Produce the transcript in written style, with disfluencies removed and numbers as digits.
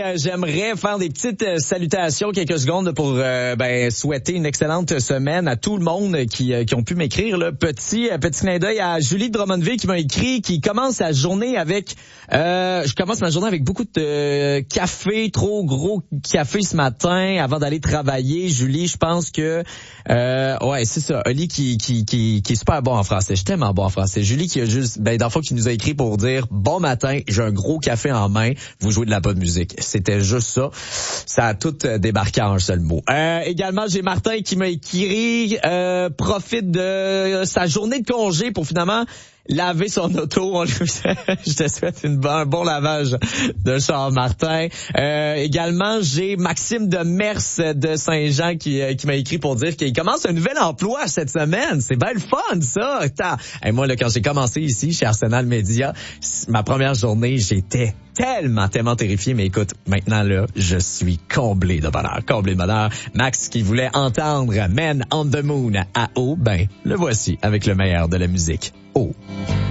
j'aimerais faire des petites salutations, quelques secondes pour souhaiter une excellente semaine à tout le monde qui ont pu m'écrire. Là. Petit clin d'œil à Julie de Drummondville qui m'a écrit, qui commence sa journée avec... je commence ma journée avec beaucoup de café, trop gros café ce matin avant d'aller travailler. Julie, je pense que... c'est ça. Oli qui est super bon en français. Je suis tellement bon en français. Julie qui a juste... dans le fond, qui nous a écrit pour dire « Bon matin, j'ai un gros café en main. Vous jouez de la bonne musique. » C'était juste ça. Ça a tout débarqué en un seul mot. Également, j'ai Martin qui m'a écrit profite de sa journée de congé pour finalement laver son auto. Je te souhaite un bon lavage de char, Martin. Également, j'ai Maxime de Mers de Saint-Jean qui m'a écrit pour dire qu'il commence un nouvel emploi cette semaine. C'est bien le fun, ça. Et moi, là, quand j'ai commencé ici, chez Arsenal Media, ma première journée, j'étais tellement terrifié. Mais écoute, maintenant, là, je suis comblé de bonheur. Max qui voulait entendre Man on the Moon à O, le voici avec le meilleur de la musique. Oh.